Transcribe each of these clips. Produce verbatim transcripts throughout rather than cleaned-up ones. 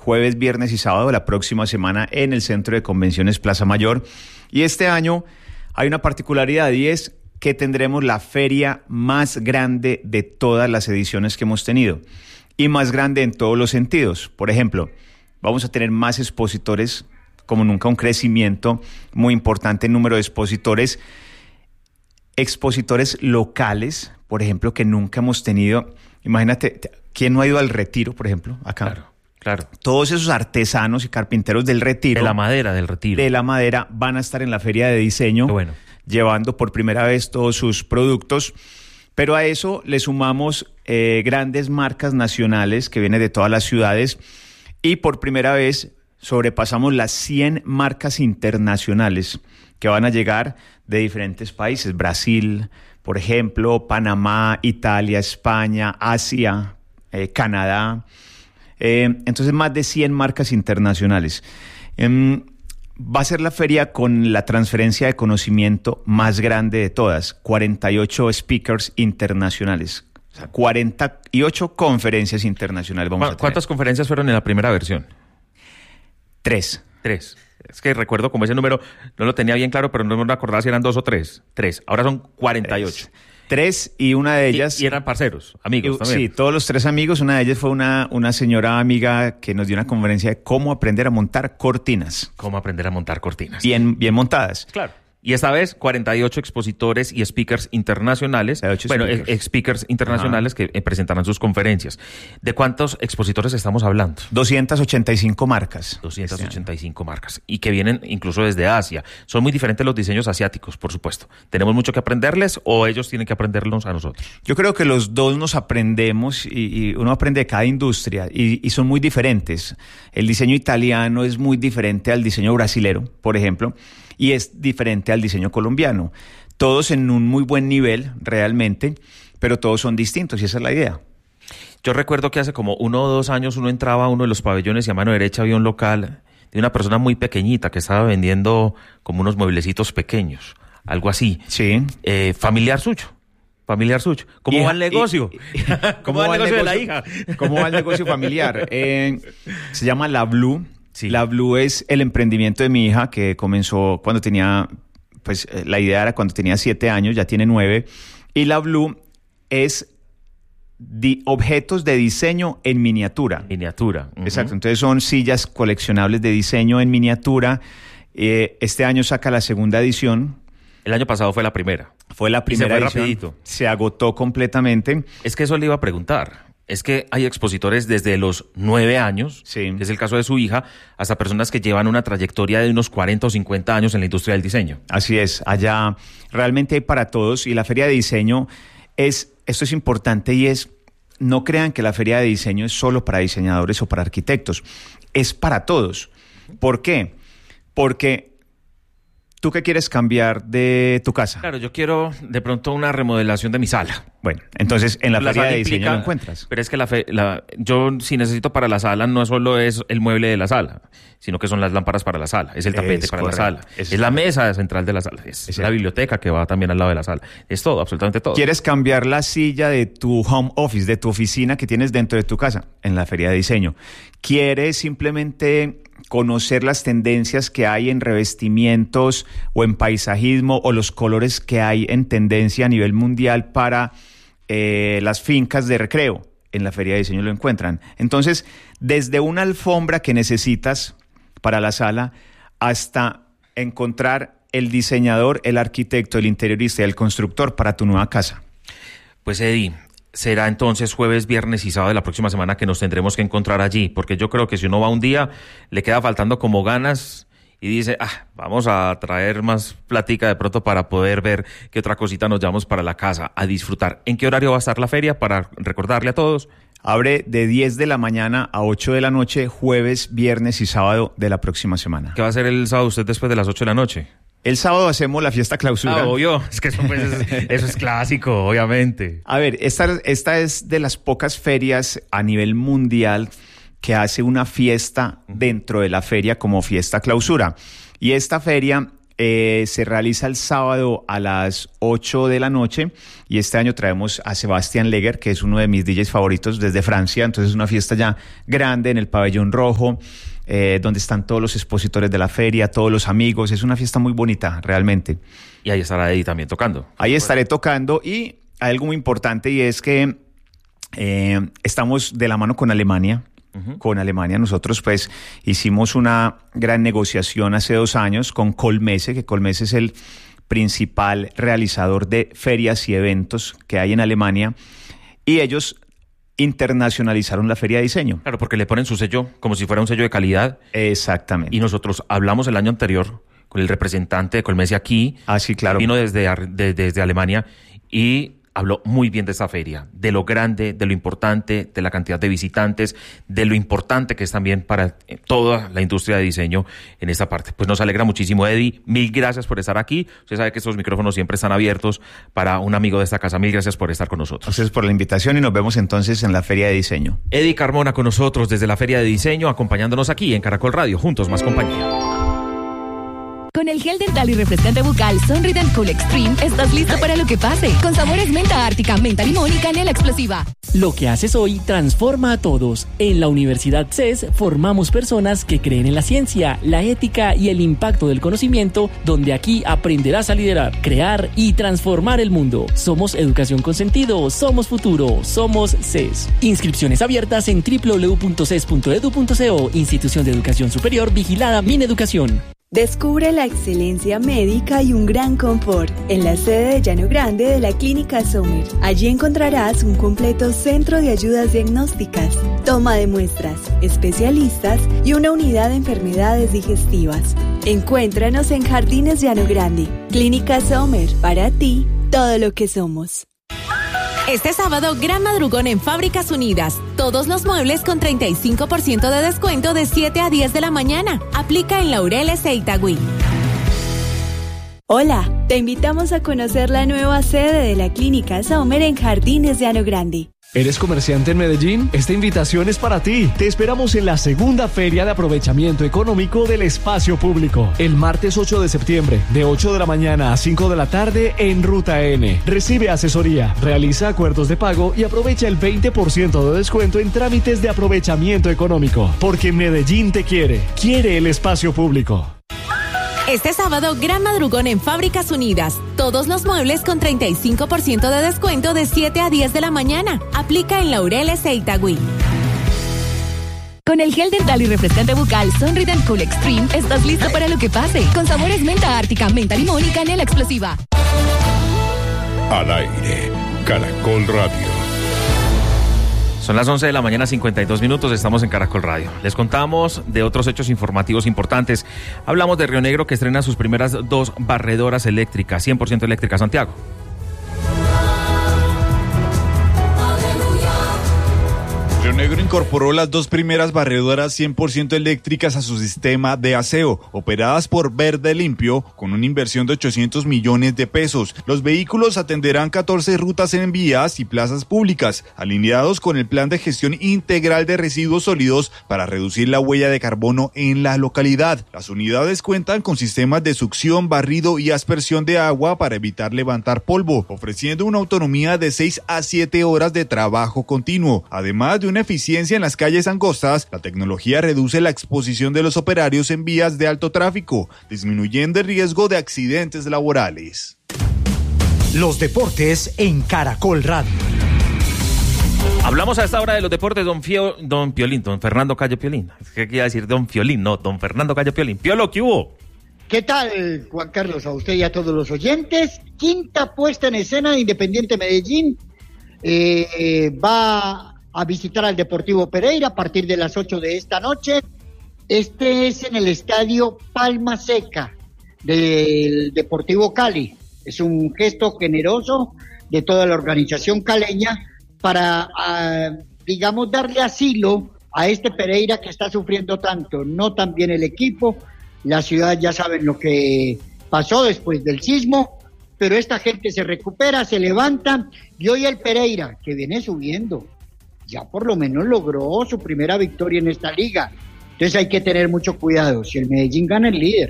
jueves, viernes y sábado de la próxima semana en el Centro de Convenciones Plaza Mayor. Y este año hay una particularidad y es que tendremos la feria más grande de todas las ediciones que hemos tenido y más grande en todos los sentidos. Por ejemplo, vamos a tener más expositores, como nunca, un crecimiento muy importante en número de expositores, expositores locales, por ejemplo, que nunca hemos tenido. Imagínate, ¿quién no ha ido al Retiro, por ejemplo, acá? Claro, claro. Todos esos artesanos y carpinteros del Retiro. De la madera del Retiro. De la madera van a estar en la feria de diseño, Qué bueno. llevando por primera vez todos sus productos. Pero a eso le sumamos eh, grandes marcas nacionales que vienen de todas las ciudades y por primera vez sobrepasamos las cien marcas internacionales que van a llegar de diferentes países. Brasil, por ejemplo, Panamá, Italia, España, Asia, eh, Canadá. Eh, entonces, más de cien marcas internacionales. Eh, va a ser la feria con la transferencia de conocimiento más grande de todas. cuarenta y ocho speakers internacionales. O sea, cuarenta y ocho conferencias internacionales vamos a tener. ¿Cuántas conferencias fueron en la primera versión? Tres. Tres. Es que recuerdo como ese número, no lo tenía bien claro, pero no me acordaba si eran dos o tres. Tres. Ahora son cuarenta y ocho. Tres, tres y una de ellas... Y, y eran parceros, amigos y, también. Sí, todos los tres amigos. Una de ellas fue una, una señora amiga que nos dio una conferencia de cómo aprender a montar cortinas. Cómo aprender a montar cortinas. Bien, bien montadas. Claro. Y esta vez cuarenta y ocho expositores y speakers internacionales, bueno, speakers, ex speakers internacionales Ajá. que presentarán sus conferencias. ¿De cuántos expositores estamos hablando? doscientas ochenta y cinco marcas. doscientas ochenta y cinco marcas. Y que vienen incluso desde Asia. Son muy diferentes los diseños asiáticos, por supuesto. ¿Tenemos mucho que aprenderles o ellos tienen que aprendernos a nosotros? Yo creo que los dos nos aprendemos y, y uno aprende de cada industria y, y son muy diferentes. El diseño italiano es muy diferente al diseño brasilero, por ejemplo, y es diferente al diseño colombiano. Todos en un muy buen nivel, realmente, pero todos son distintos y esa es la idea. Yo recuerdo que hace como uno o dos años uno entraba a uno de los pabellones y a mano derecha había un local de una persona muy pequeñita que estaba vendiendo como unos mueblecitos pequeños, algo así. Sí. Eh, familiar suyo. Familiar suyo. ¿Cómo hija, va el negocio? Y, y, ¿Cómo, ¿Cómo va el negocio de la hija? ¿Cómo va el negocio familiar? Eh, se llama La Blue. Sí. La Blue es el emprendimiento de mi hija que comenzó cuando tenía, pues la idea era cuando tenía siete años, ya tiene nueve. Y La Blue es di, objetos de diseño en miniatura. Miniatura. Uh-huh. Exacto. Entonces son sillas coleccionables de diseño en miniatura. Eh, este año saca la segunda edición. El año pasado fue la primera. Fue la primera y se fue edición. Rapidito. Se agotó completamente. Es que eso le iba a preguntar. Es que hay expositores desde los nueve años, sí. que es el caso de su hija, hasta personas que llevan una trayectoria de unos cuarenta o cincuenta años en la industria del diseño. Así es, allá realmente hay para todos y la feria de diseño es, esto es importante y es, no crean que la feria de diseño es solo para diseñadores o para arquitectos, es para todos. ¿Por qué? Porque ¿tú qué quieres cambiar de tu casa? Claro, yo quiero de pronto una remodelación de mi sala. Bueno, entonces en la, la feria de diseño implica, lo encuentras. Pero es que la, fe, la yo si necesito para la sala no solo es el mueble de la sala, sino que son las lámparas para la sala, es el tapete es para correcto. La sala, es, es la mesa central de la sala, es, es la biblioteca que va también al lado de la sala. Es todo, absolutamente todo. ¿Quieres cambiar la silla de tu home office, de tu oficina que tienes dentro de tu casa? En la feria de diseño. ¿Quieres simplemente conocer las tendencias que hay en revestimientos o en paisajismo o los colores que hay en tendencia a nivel mundial para eh, las fincas de recreo? En la feria de diseño lo encuentran. Entonces, desde una alfombra que necesitas para la sala hasta encontrar el diseñador, el arquitecto, el interiorista y el constructor para tu nueva casa. Pues Eddie, será entonces jueves, viernes y sábado de la próxima semana que nos tendremos que encontrar allí, porque yo creo que si uno va un día, le queda faltando como ganas y dice, ah, vamos a traer más plática de pronto para poder ver qué otra cosita nos llevamos para la casa, a disfrutar. ¿En qué horario va a estar la feria para recordarle a todos? Abre de diez de la mañana a ocho de la noche, jueves, viernes y sábado de la próxima semana. ¿Qué va a hacer el sábado usted después de las ocho de la noche? El sábado hacemos la fiesta clausura. Ah, obvio. Es que eso, pues, es, eso es clásico, obviamente. A ver, esta, esta es de las pocas ferias a nivel mundial que hace una fiesta dentro de la feria como fiesta clausura. Y esta feria Eh, se realiza el sábado a las ocho de la noche y este año traemos a Sebastián Leger, que es uno de mis D Js favoritos desde Francia. Entonces es una fiesta ya grande en el Pabellón Rojo, eh, donde están todos los expositores de la feria, todos los amigos. Es una fiesta muy bonita, realmente. Y ahí estará Eddie también tocando. Ahí estaré tocando y hay algo muy importante y es que eh, estamos de la mano con Alemania. Con Alemania nosotros pues hicimos una gran negociación hace dos años con Colmese, que Colmese es el principal realizador de ferias y eventos que hay en Alemania, y ellos internacionalizaron la feria de diseño. Claro, porque le ponen su sello como si fuera un sello de calidad. Exactamente. Y nosotros hablamos el año anterior con el representante de Colmese aquí. Ah, sí, claro. Vino desde, de, desde Alemania y habló muy bien de esta feria, de lo grande, de lo importante, de la cantidad de visitantes, de lo importante que es también para toda la industria de diseño en esta parte. Pues nos alegra muchísimo, Eddie. Mil gracias por estar aquí. Usted sabe que estos micrófonos siempre están abiertos para un amigo de esta casa. Mil gracias por estar con nosotros. Gracias por la invitación y nos vemos entonces en la Feria de Diseño. Eddie Carmona con nosotros desde la Feria de Diseño, acompañándonos aquí en Caracol Radio. Juntos más compañía. Con el gel dental y refrescante bucal Sonrident Cool Extreme estás listo para lo que pase. Con sabores menta ártica, menta limón y canela explosiva. Lo que haces hoy transforma a todos. En la Universidad C E S formamos personas que creen en la ciencia, la ética y el impacto del conocimiento, donde aquí aprenderás a liderar, crear y transformar el mundo. Somos educación con sentido, somos futuro, somos C E S. Inscripciones abiertas en doble u doble u doble u punto c e s punto e d u punto c o. Institución de Educación Superior vigilada Mineducación. Descubre la excelencia médica y un gran confort en la sede de Llano Grande de la Clínica Sommer. Allí encontrarás un completo centro de ayudas diagnósticas, toma de muestras, especialistas y una unidad de enfermedades digestivas. Encuéntranos en Jardines Llano Grande. Clínica Sommer, para ti, todo lo que somos. Este sábado, gran madrugón en Fábricas Unidas. Todos los muebles con treinta y cinco por ciento de descuento de siete a diez de la mañana. Aplica en Laureles e Itagüí. Hola, te invitamos a conocer la nueva sede de la Clínica Sommer en Jardines Llano Grande. ¿Eres comerciante en Medellín? Esta invitación es para ti. Te esperamos en la segunda Feria de Aprovechamiento Económico del Espacio Público, el martes ocho de septiembre, de ocho de la mañana a cinco de la tarde en Ruta N. Recibe asesoría, realiza acuerdos de pago y aprovecha el veinte por ciento de descuento en trámites de aprovechamiento económico. Porque Medellín te quiere, quiere el espacio público. Este sábado, gran madrugón en Fábricas Unidas. Todos los muebles con treinta y cinco por ciento de descuento de siete a diez de la mañana. Aplica en Laureles e Itagüí. Con el gel dental y refrescante bucal Sonrident Cool Extreme estás listo para lo que pase. Con sabores menta ártica, menta limón y canela explosiva. Al aire, Caracol Radio. Son las once de la mañana, cincuenta y dos minutos, estamos en Caracol Radio. Les contamos de otros hechos informativos importantes. Hablamos de Río Negro, que estrena sus primeras dos barredoras eléctricas, cien por ciento eléctricas. Santiago. Río Negro incorporó las dos primeras barredoras cien por ciento eléctricas a su sistema de aseo, operadas por Verde Limpio, con una inversión de ochocientos millones de pesos. Los vehículos atenderán catorce rutas en vías y plazas públicas, alineados con el plan de gestión integral de residuos sólidos para reducir la huella de carbono en la localidad. Las unidades cuentan con sistemas de succión, barrido y aspersión de agua para evitar levantar polvo, ofreciendo una autonomía de seis a siete horas de trabajo continuo. Además de una eficiencia en las calles angostas, la tecnología reduce la exposición de los operarios en vías de alto tráfico, disminuyendo el riesgo de accidentes laborales. Los deportes en Caracol Radio. Hablamos a esta hora de los deportes, don Fio, don Piolín, don Fernando Calle Piolín. ¿Qué quería decir don Fiolín? No, don Fernando Calle Piolín. Piolo, ¿qué hubo? ¿Qué tal, Juan Carlos? A usted y a todos los oyentes. Quinta puesta en escena de Independiente Medellín. Eh, va a visitar al Deportivo Pereira a partir de las ocho de esta noche. Este es en el estadio Palma Seca del Deportivo Cali. Es un gesto generoso de toda la organización caleña para, uh, digamos, darle asilo a este Pereira que está sufriendo tanto. No tan bien el equipo, la ciudad ya saben lo que pasó después del sismo, pero esta gente se recupera, se levanta, y hoy el Pereira, que viene subiendo, ya por lo menos logró su primera victoria en esta liga. Entonces hay que tener mucho cuidado. Si el Medellín gana, el líder.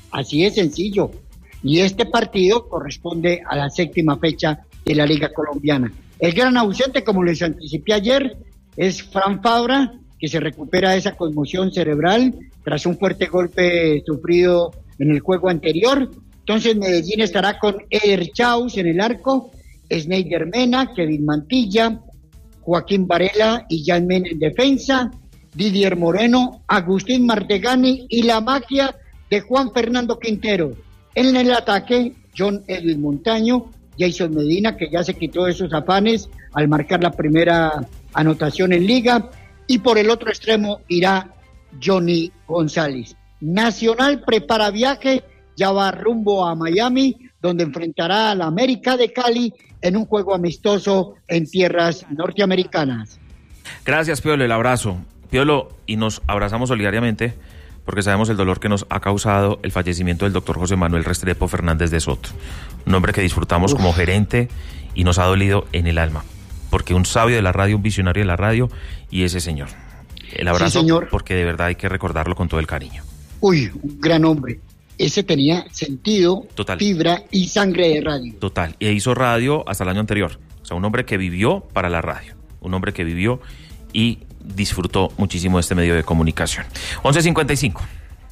Así es sencillo. Y este partido corresponde a la séptima fecha de la Liga Colombiana. El gran ausente, como les anticipé ayer, es Fran Fabra, que se recupera de esa conmoción cerebral tras un fuerte golpe sufrido en el juego anterior. Entonces Medellín estará con Eder Chaus en el arco, Sneider Mena, Kevin Mantilla, Joaquín Varela y Jan Mena en defensa, Didier Moreno, Agustín Martegani y la magia de Juan Fernando Quintero. En el ataque, John Edwin Montaño, Jason Medina, que ya se quitó esos afanes al marcar la primera anotación en Liga, y por el otro extremo irá Johnny González. Nacional prepara viaje, ya va rumbo a Miami, donde enfrentará a la América de Cali en un juego amistoso en tierras norteamericanas. Gracias, Piolo, el abrazo. Piolo, y nos abrazamos solidariamente porque sabemos el dolor que nos ha causado el fallecimiento del doctor José Manuel Restrepo Fernández de Soto, un hombre que disfrutamos Uf. como gerente y nos ha dolido en el alma, porque un sabio de la radio, un visionario de la radio, y ese señor. El abrazo, sí, señor. Porque de verdad hay que recordarlo con todo el cariño. Uy, un gran hombre. Ese tenía sentido, Total. fibra y sangre de radio. Total, y hizo radio hasta el año anterior. O sea, un hombre que vivió para la radio, un hombre que vivió y disfrutó muchísimo de este medio de comunicación. once cincuenta y cinco.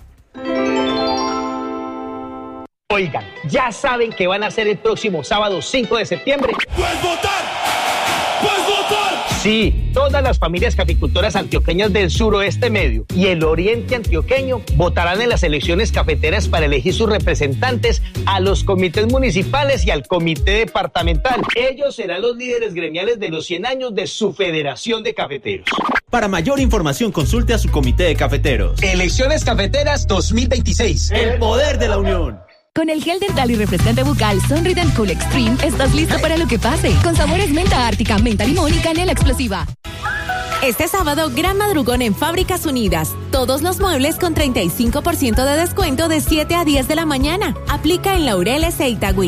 Oigan, ¿ya saben qué van a hacer el próximo sábado cinco de septiembre? ¡Puedes votar! ¡Puedes votar! Sí, todas las familias caficultoras antioqueñas del suroeste medio y el oriente antioqueño votarán en las elecciones cafeteras para elegir sus representantes a los comités municipales y al comité departamental. Ellos serán los líderes gremiales de los cien años de su Federación de Cafeteros. Para mayor información, consulte a su comité de cafeteros. Elecciones Cafeteras dos mil veintiséis. El poder de la unión. Con el gel dental y refrescante bucal Sonrident Cool Extreme estás listo para lo que pase. Con sabores menta ártica, menta limón y canela explosiva. Este sábado, gran madrugón en Fábricas Unidas. Todos los muebles con treinta y cinco por ciento de descuento de siete a diez de la mañana. Aplica en Laureles e Itagüí.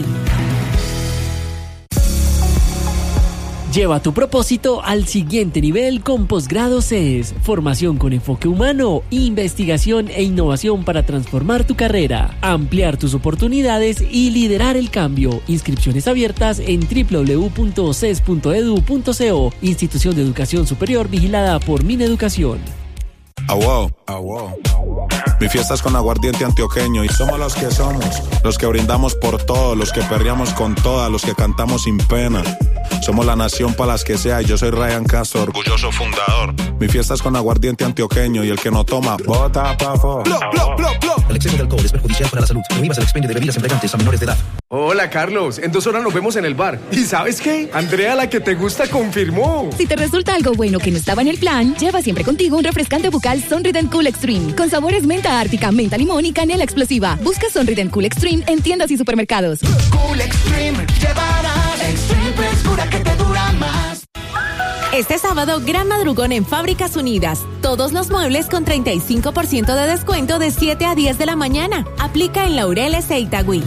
Lleva tu propósito al siguiente nivel con Posgrado C E S. Formación con enfoque humano, investigación e innovación para transformar tu carrera, ampliar tus oportunidades y liderar el cambio. Inscripciones abiertas en doble u doble u doble u punto c e s punto e d u punto co. Institución de Educación Superior vigilada por Mineducación. Ah, wow, ah, wow. Mi fiesta es con aguardiente antioqueño y somos los que somos, los que brindamos por todos, los que perreamos con todas, los que cantamos sin pena. Somos la nación para las que sea y yo soy Ryan Castro, orgulloso fundador. Mi fiesta es con aguardiente antioqueño y el que no toma, bota pafo. El exceso de alcohol es perjudicial para la salud. Prohíbas el expendio de bebidas embriagantes a menores de edad. Hola, Carlos. En dos horas nos vemos en el bar. ¿Y sabes qué? Andrea, la que te gusta, confirmó. Si te resulta algo bueno que no estaba en el plan, lleva siempre contigo un refrescante bucal Sonrident Cool Extreme con sabores menta ártica, menta limón y canela explosiva. Busca Sonrident Cool Extreme en tiendas y supermercados. Cool Extreme, llevarás Extreme frescura que te dura más. Este sábado, gran madrugón en Fábricas Unidas. Todos los muebles con treinta y cinco por ciento de descuento de siete a diez de la mañana. Aplica en Laureles e Itagüí.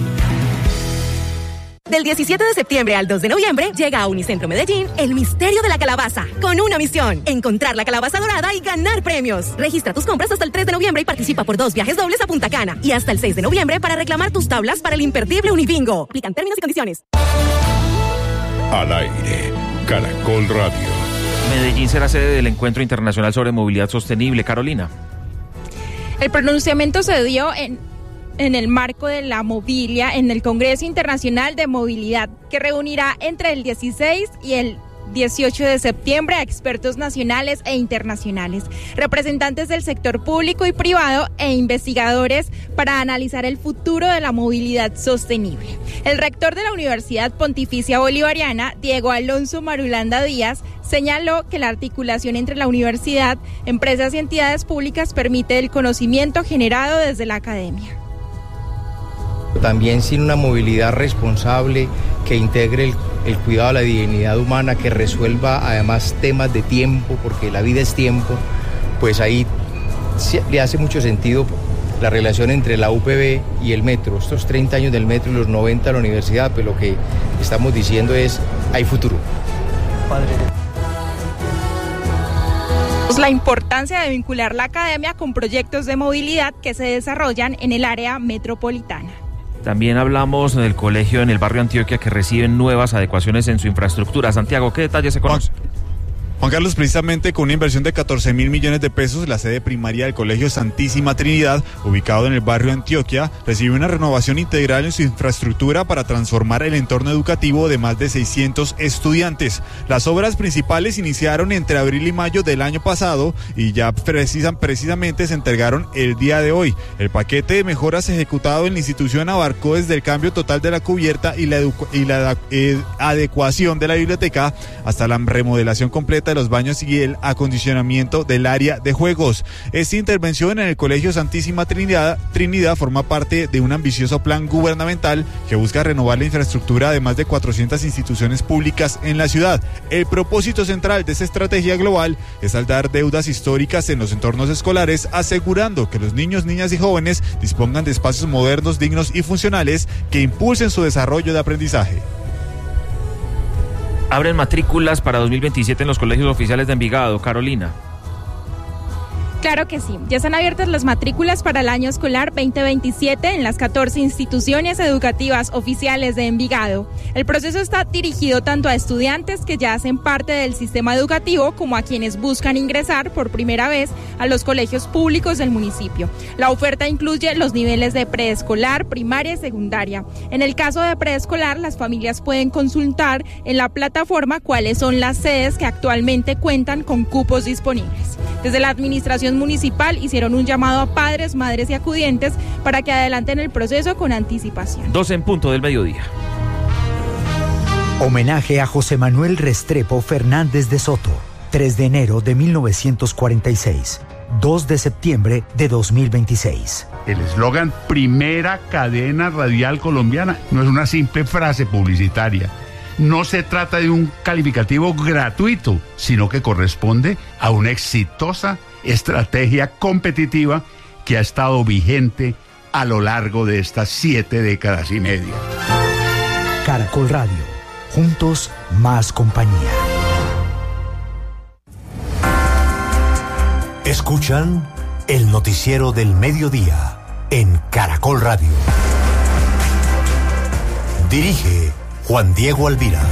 Del diecisiete de septiembre al dos de noviembre, llega a Unicentro Medellín el misterio de la calabaza, con una misión: encontrar la calabaza dorada y ganar premios. Registra tus compras hasta el tres de noviembre y participa por dos viajes dobles a Punta Cana. Y hasta el seis de noviembre para reclamar tus tablas para el imperdible Unibingo. Aplican términos y condiciones. Al aire, Caracol Radio. Medellín será sede del Encuentro Internacional sobre Movilidad Sostenible. Carolina. El pronunciamiento se dio en... en el marco de la Movilia en el Congreso Internacional de Movilidad, que reunirá entre el dieciséis y el dieciocho de septiembre a expertos nacionales e internacionales, representantes del sector público y privado e investigadores para analizar el futuro de la movilidad sostenible. El rector de la Universidad Pontificia Bolivariana, Diego Alonso Marulanda Díaz, señaló que la articulación entre la universidad, empresas y entidades públicas permite el conocimiento generado desde la academia. También sin una movilidad responsable que integre el, el cuidado de la dignidad humana, que resuelva además temas de tiempo, porque la vida es tiempo, pues ahí le hace mucho sentido la relación entre la U P B y el metro. Estos treinta años del metro y los noventa de la universidad, pues lo que estamos diciendo es, hay futuro. Padre. la importancia de vincular la academia con proyectos de movilidad que se desarrollan en el área metropolitana. También hablamos del colegio en el barrio Antioquia que reciben nuevas adecuaciones en su infraestructura. Santiago, ¿qué detalles se conocen? Juan Carlos, precisamente con una inversión de catorce mil millones de pesos, la sede primaria del Colegio Santísima Trinidad, ubicado en el barrio Antioquia, recibe una renovación integral en su infraestructura para transformar el entorno educativo de más de seiscientos estudiantes. Las obras principales iniciaron entre abril y mayo del año pasado y ya precisan, precisamente se entregaron el día de hoy. El paquete de mejoras ejecutado en la institución abarcó desde el cambio total de la cubierta y la, y la eh, adecuación de la biblioteca hasta la remodelación completa de los baños y el acondicionamiento del área de juegos. Esta intervención en el Colegio Santísima Trinidad, Trinidad forma parte de un ambicioso plan gubernamental que busca renovar la infraestructura de más de cuatrocientas instituciones públicas en la ciudad. El propósito central de esta estrategia global es saldar deudas históricas en los entornos escolares, asegurando que los niños, niñas y jóvenes dispongan de espacios modernos, dignos y funcionales que impulsen su desarrollo de aprendizaje. Abren matrículas para dos mil veintisiete en los colegios oficiales de Envigado. Carolina. Claro que sí, ya están abiertas las matrículas para el año escolar veinte veintisiete en las catorce instituciones educativas oficiales de Envigado. El proceso está dirigido tanto a estudiantes que ya hacen parte del sistema educativo como a quienes buscan ingresar por primera vez a los colegios públicos del municipio. La oferta incluye los niveles de preescolar, primaria y secundaria. En el caso de preescolar, las familias pueden consultar en la plataforma cuáles son las sedes que actualmente cuentan con cupos disponibles. Desde la administración municipal hicieron un llamado a padres, madres y acudientes para que adelanten el proceso con anticipación. Dos en punto del mediodía. Homenaje a José Manuel Restrepo Fernández de Soto, tres de enero de mil novecientos cuarenta y seis, dos de septiembre de dos mil veintiséis. El eslogan Primera Cadena Radial Colombiana no es una simple frase publicitaria. No se trata de un calificativo gratuito, sino que corresponde a una exitosa estrategia competitiva que ha estado vigente a lo largo de estas siete décadas y media. Caracol Radio, juntos más compañía. Escuchan el noticiero del mediodía en Caracol Radio. Dirige Juan Diego Alvira.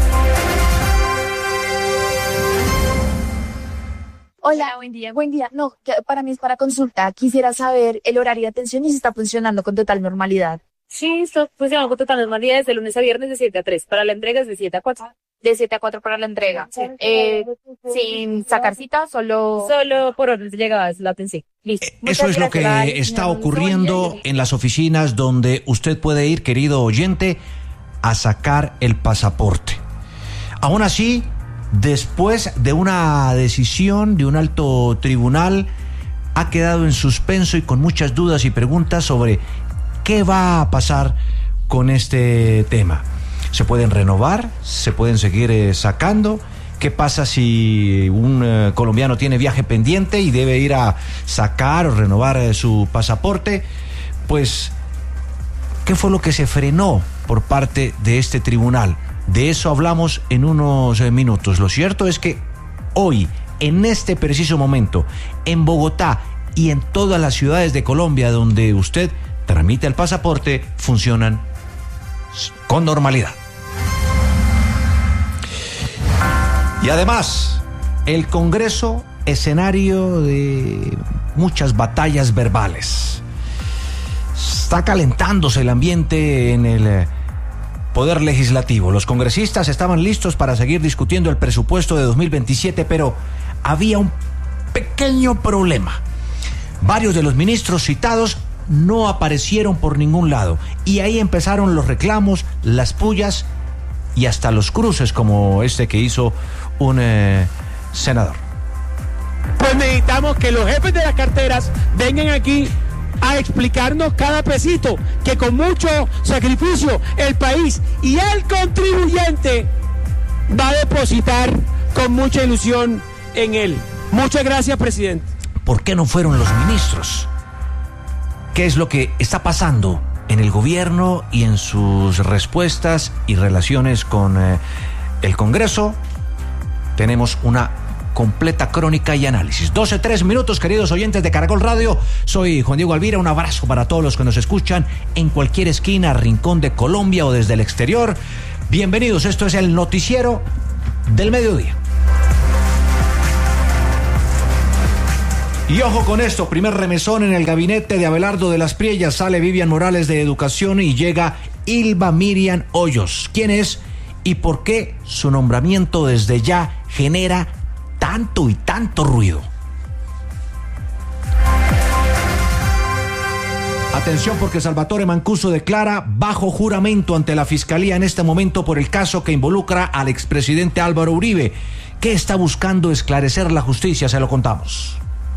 Hola, buen día. Buen día. No, para mí es para consulta. Quisiera saber el horario de atención y si está funcionando con total normalidad. Sí, está funcionando con total normalidad desde lunes a viernes de siete a tres. Para la entrega es de siete a cuatro. De siete a cuatro para la entrega. Sí. Eh, sin sacar cita, solo... Solo por orden de llegada es la atención. Listo. Eso es lo que está ocurriendo en las oficinas donde usted puede ir, querido oyente, a sacar el pasaporte. Aún así, después de una decisión de un alto tribunal, ha quedado en suspenso y con muchas dudas y preguntas sobre qué va a pasar con este tema. ¿Se pueden renovar? ¿Se pueden seguir eh, sacando? ¿Qué pasa si un eh, colombiano tiene viaje pendiente y debe ir a sacar o renovar eh, su pasaporte? Pues, ¿qué fue lo que se frenó por parte de este tribunal? De eso hablamos en unos eh, minutos. Lo cierto es que hoy, en este preciso momento, en Bogotá y en todas las ciudades de Colombia donde usted tramita el pasaporte, funcionan con normalidad. Y además, el Congreso, escenario de muchas batallas verbales. Está calentándose el ambiente en el Poder Legislativo. Los congresistas estaban listos para seguir discutiendo el presupuesto de dos mil veintisiete, pero había un pequeño problema. Varios de los ministros citados no aparecieron por ningún lado. Y ahí empezaron los reclamos, las pullas y hasta los cruces como este que hizo un eh, senador. Pues necesitamos que los jefes de las carteras vengan aquí a explicarnos cada pesito que con mucho sacrificio el país y el contribuyente va a depositar con mucha ilusión en él. Muchas gracias, presidente. ¿Por qué no fueron los ministros? ¿Qué es lo que está pasando en el gobierno y en sus respuestas y relaciones con eh, el Congreso? Tenemos una completa crónica y análisis. doce, tres minutos, queridos oyentes de Caracol Radio. Soy Juan Diego Alvira. Un abrazo para todos los que nos escuchan en cualquier esquina, rincón de Colombia o desde el exterior. Bienvenidos. Esto es el noticiero del mediodía. Y ojo con esto, primer remesón en el gabinete de Abelardo de las Priellas. Sale Vivian Morales de Educación y llega Ilva Miriam Hoyos. ¿Quién es y por qué su nombramiento desde ya genera tanto y tanto ruido? Atención, porque Salvatore Mancuso declara bajo juramento ante la Fiscalía en este momento por el caso que involucra al expresidente Álvaro Uribe. ¿Qué está buscando esclarecer la justicia? Se lo contamos.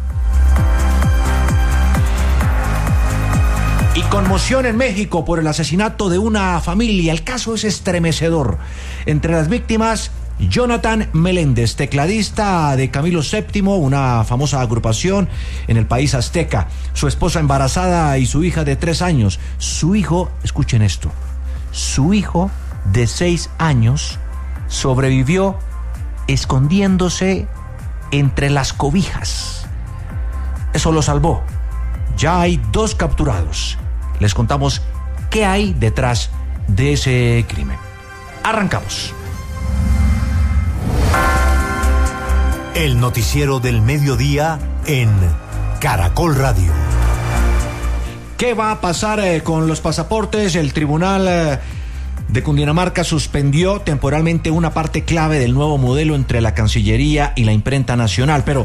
Y conmoción en México por el asesinato de una familia. El caso es estremecedor. Entre las víctimas, Jonathan Meléndez, tecladista de Camilo séptimo, una famosa agrupación en el país azteca. Su esposa embarazada y su hija de tres años. Su hijo, escuchen esto, su hijo de seis años sobrevivió escondiéndose entre las cobijas. Eso lo salvó. Ya hay dos capturados. Les contamos qué hay detrás de ese crimen. Arrancamos. El noticiero del mediodía en Caracol Radio. ¿Qué va a pasar eh, con los pasaportes? El Tribunal eh, de Cundinamarca suspendió temporalmente una parte clave del nuevo modelo entre la Cancillería y la Imprenta Nacional, pero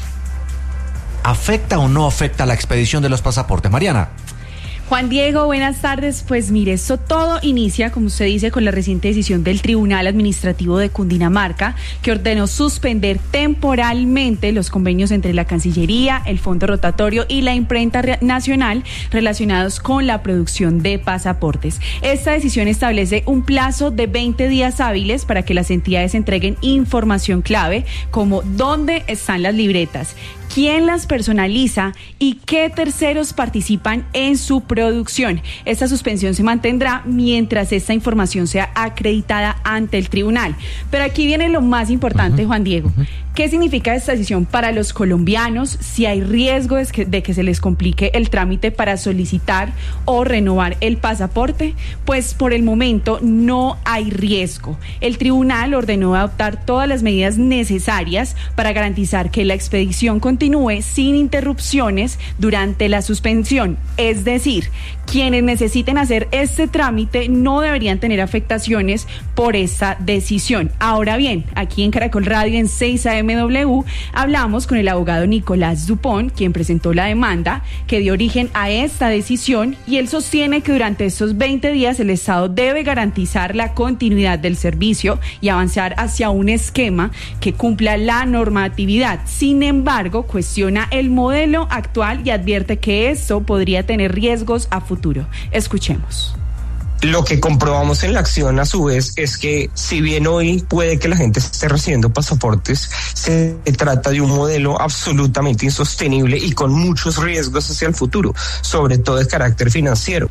¿afecta o no afecta la expedición de los pasaportes? Mariana. Juan Diego, buenas tardes. Pues mire, esto todo inicia, como usted dice, con la reciente decisión del Tribunal Administrativo de Cundinamarca, que ordenó suspender temporalmente los convenios entre la Cancillería, el Fondo Rotatorio y la Imprenta Nacional relacionados con la producción de pasaportes. Esta decisión establece un plazo de veinte días hábiles para que las entidades entreguen información clave como dónde están las libretas, quién las personaliza y qué terceros participan en su producción. Esta suspensión se mantendrá mientras esta información sea acreditada ante el tribunal. Pero aquí viene lo más importante, uh-huh. Juan Diego. Uh-huh. ¿Qué significa esta decisión para los colombianos? Si hay riesgo de que, de que se les complique el trámite para solicitar o renovar el pasaporte, pues por el momento no hay riesgo. El tribunal ordenó adoptar todas las medidas necesarias para garantizar que la expedición continúe sin interrupciones durante la suspensión. Es decir, quienes necesiten hacer este trámite no deberían tener afectaciones por esta decisión. Ahora bien, aquí en Caracol Radio en seis A M W hablamos con el abogado Nicolás Dupont, quien presentó la demanda que dio origen a esta decisión, y él sostiene que durante estos veinte días el Estado debe garantizar la continuidad del servicio y avanzar hacia un esquema que cumpla la normatividad. Sin embargo, cuestiona el modelo actual y advierte que esto podría tener riesgos a futuro. Escuchemos. Lo que comprobamos en la acción, a su vez, es que si bien hoy puede que la gente esté recibiendo pasaportes, se trata de un modelo absolutamente insostenible y con muchos riesgos hacia el futuro, sobre todo de carácter financiero.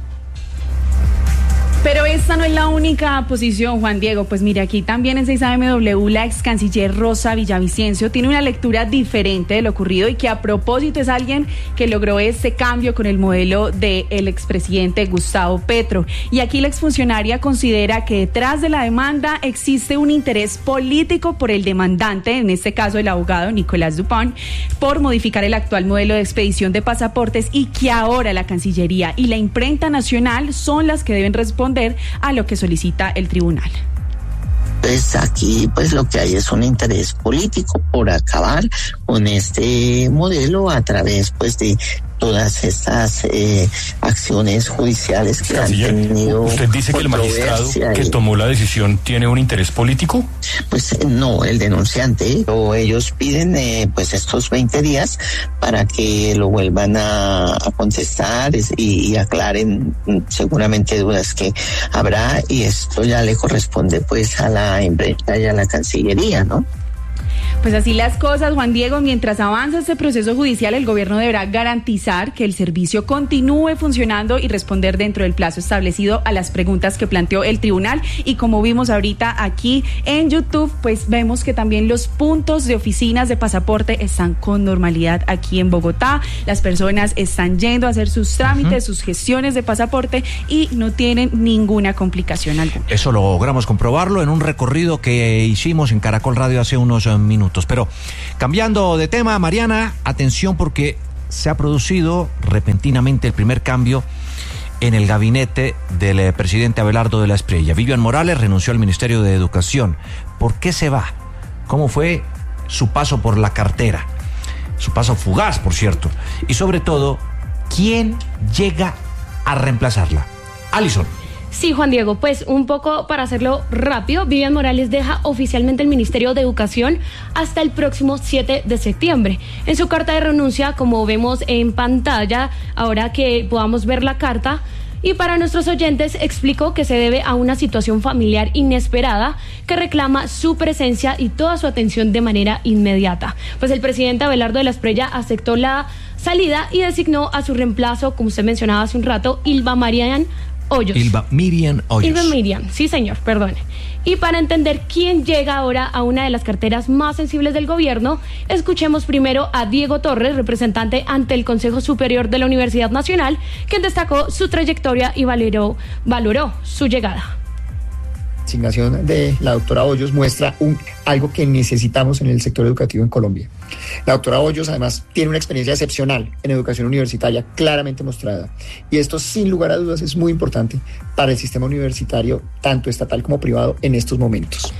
Pero esta no es la única posición, Juan Diego. Pues mire, aquí también en seis A M W la ex canciller Rosa Villavicencio tiene una lectura diferente de lo ocurrido y que a propósito es alguien que logró este cambio con el modelo del expresidente Gustavo Petro. Y aquí la exfuncionaria considera que detrás de la demanda existe un interés político por el demandante, en este caso el abogado Nicolás Dupont, por modificar el actual modelo de expedición de pasaportes y que ahora la Cancillería y la Imprenta Nacional son las que deben responder a lo que solicita el tribunal. Pues aquí pues lo que hay es un interés político por acabar con este modelo a través pues de todas estas eh, acciones judiciales que Canciller, han tenido. ¿Usted dice que el magistrado que tomó la decisión tiene un interés político? Pues no, el denunciante, o ellos piden eh, pues estos veinte días para que lo vuelvan a, a contestar y, y aclaren seguramente dudas que habrá, y esto ya le corresponde pues a la imprenta y a la Cancillería, ¿no? Pues así las cosas, Juan Diego. Mientras avanza este proceso judicial, el gobierno deberá garantizar que el servicio continúe funcionando y responder dentro del plazo establecido a las preguntas que planteó el tribunal. Y como vimos ahorita aquí en YouTube, pues vemos que también los puntos de oficinas de pasaporte están con normalidad aquí en Bogotá. Las personas están yendo a hacer sus trámites, uh-huh. sus gestiones de pasaporte y no tienen ninguna complicación alguna. Eso logramos comprobarlo en un recorrido que hicimos en Caracol Radio hace unos minutos. Pero cambiando de tema, Mariana, atención porque se ha producido repentinamente el primer cambio en el gabinete del presidente Abelardo de la Espriella. Vivian Morales renunció al Ministerio de Educación. ¿Por qué se va? ¿Cómo fue su paso por la cartera? Su paso fugaz, por cierto. Y sobre todo, ¿quién llega a reemplazarla? Alison. Sí, Juan Diego, pues un poco para hacerlo rápido, Vivian Morales deja oficialmente el Ministerio de Educación hasta el próximo siete de septiembre. En su carta de renuncia, como vemos en pantalla, ahora que podamos ver la carta, y para nuestros oyentes explicó que se debe a una situación familiar inesperada que reclama su presencia y toda su atención de manera inmediata. Pues el presidente Abelardo de la Espriella aceptó la salida y designó a su reemplazo, como usted mencionaba hace un rato, Ilva Marian Hoyos. Ilva Miriam Hoyos. Ilva Miriam, sí señor, perdone. Y para entender quién llega ahora a una de las carteras más sensibles del gobierno, escuchemos primero a Diego Torres, representante ante el Consejo Superior de la Universidad Nacional, quien destacó su trayectoria y valoró, valoró su llegada. La asignación de la doctora Hoyos muestra un, algo que necesitamos en el sector educativo en Colombia. La doctora Hoyos además tiene una experiencia excepcional en educación universitaria claramente mostrada y esto sin lugar a dudas es muy importante para el sistema universitario tanto estatal como privado en estos momentos.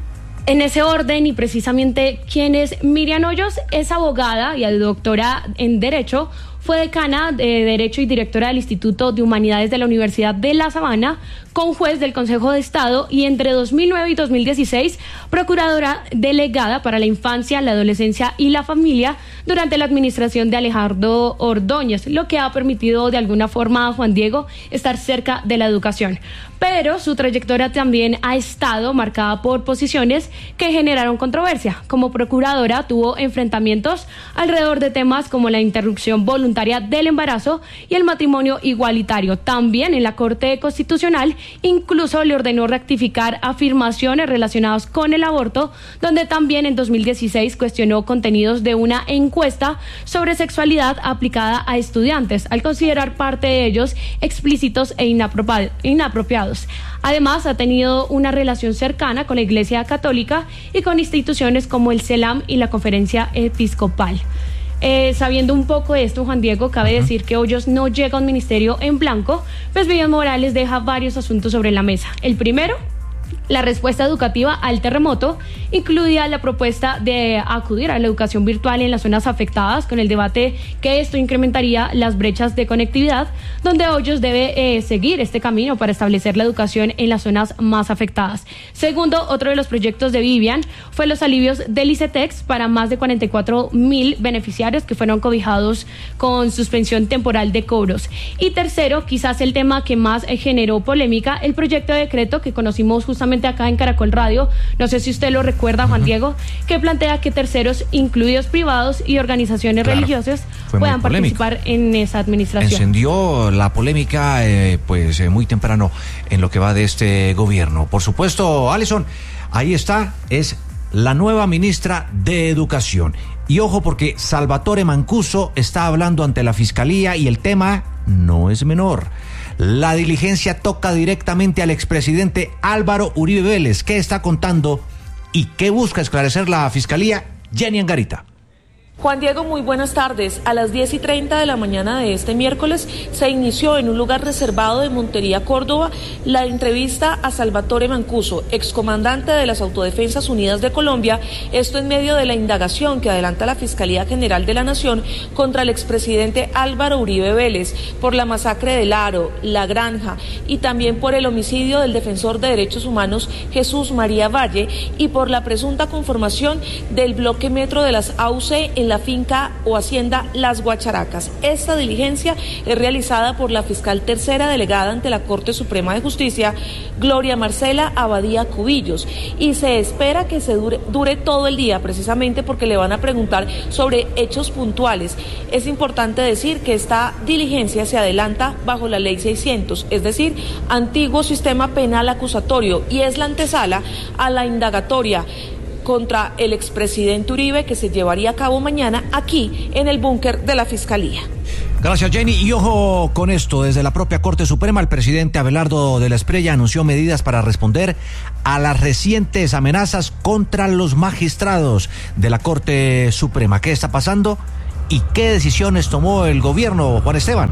En ese orden y precisamente quién es Miriam Hoyos, es abogada y doctora en Derecho, fue decana de Derecho y directora del Instituto de Humanidades de la Universidad de La Sabana, conjuez del Consejo de Estado y entre dos mil nueve y dos mil dieciséis, procuradora delegada para la infancia, la adolescencia y la familia durante la administración de Alejandro Ordóñez, lo que ha permitido de alguna forma a Juan Diego estar cerca de la educación. Pero su trayectoria también ha estado marcada por posiciones que generaron controversia. Como procuradora tuvo enfrentamientos alrededor de temas como la interrupción voluntaria del embarazo y el matrimonio igualitario. También en la Corte Constitucional incluso le ordenó rectificar afirmaciones relacionadas con el aborto, donde también en dos mil dieciséis cuestionó contenidos de una encuesta sobre sexualidad aplicada a estudiantes, al considerar parte de ellos explícitos e inapropiados. Además, ha tenido una relación cercana con la Iglesia Católica y con instituciones como el CELAM y la Conferencia Episcopal. Eh, sabiendo un poco de esto, Juan Diego, cabe uh-huh. decir que Hoyos no llega a un ministerio en blanco, pues Vivian Morales deja varios asuntos sobre la mesa. El primero, la respuesta educativa al terremoto, incluía la propuesta de acudir a la educación virtual en las zonas afectadas, con el debate que esto incrementaría las brechas de conectividad, donde Hoyos debe eh, seguir este camino para establecer la educación en las zonas más afectadas. Segundo, otro de los proyectos de Vivian fue los alivios del ICETEX para más de cuarenta y cuatro mil beneficiarios que fueron cobijados con suspensión temporal de cobros. Y tercero, quizás el tema que más eh, generó polémica, el proyecto de decreto que conocimos justamente acá en Caracol Radio, no sé si usted lo recuerda, Juan uh-huh. Diego, que plantea que terceros, incluidos privados y organizaciones claro, religiosas, puedan participar en esa administración. Encendió la polémica eh, pues eh, muy temprano en lo que va de este gobierno. Por supuesto, Alison, ahí está, es la nueva ministra de Educación. Y ojo porque Salvatore Mancuso está hablando ante la Fiscalía y el tema no es menor. La diligencia toca directamente al expresidente Álvaro Uribe Vélez. ¿Qué está contando y qué busca esclarecer la Fiscalía? Jenny Angarita. Juan Diego, muy buenas tardes. A las diez y treinta de la mañana de este miércoles se inició en un lugar reservado de Montería, Córdoba, la entrevista a Salvatore Mancuso, excomandante de las Autodefensas Unidas de Colombia, esto en medio de la indagación que adelanta la Fiscalía General de la Nación contra el expresidente Álvaro Uribe Vélez por la masacre del Aro, La Granja y también por el homicidio del defensor de derechos humanos Jesús María Valle y por la presunta conformación del bloque metro de las A U C en en la finca o hacienda Las Guacharacas. Esta diligencia es realizada por la fiscal tercera delegada ante la Corte Suprema de Justicia, Gloria Marcela Abadía Cubillos, y se espera que se dure, dure todo el día, precisamente porque le van a preguntar sobre hechos puntuales. Es importante decir que esta diligencia se adelanta bajo la ley seiscientos, es decir, antiguo sistema penal acusatorio, y es la antesala a la indagatoria contra el expresidente Uribe, que se llevaría a cabo mañana aquí en el búnker de la Fiscalía. Gracias, Jenny. Y ojo con esto, desde la propia Corte Suprema, el presidente Abelardo de la Espriella anunció medidas para responder a las recientes amenazas contra los magistrados de la Corte Suprema. ¿Qué está pasando y qué decisiones tomó el gobierno, Juan Esteban?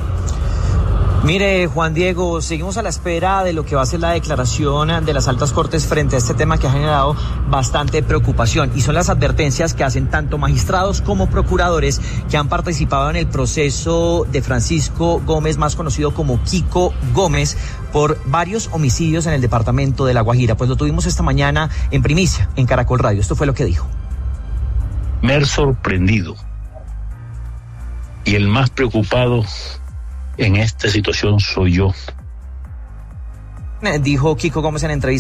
Mire, Juan Diego, seguimos a la espera de lo que va a ser la declaración de las altas cortes frente a este tema que ha generado bastante preocupación, y son las advertencias que hacen tanto magistrados como procuradores que han participado en el proceso de Francisco Gómez, más conocido como Kiko Gómez, por varios homicidios en el departamento de La Guajira. Pues lo tuvimos esta mañana en primicia en Caracol Radio. Esto fue lo que dijo. Me he sorprendido, y el más preocupado en esta situación soy yo. Dijo Kiko Gómez en entrevista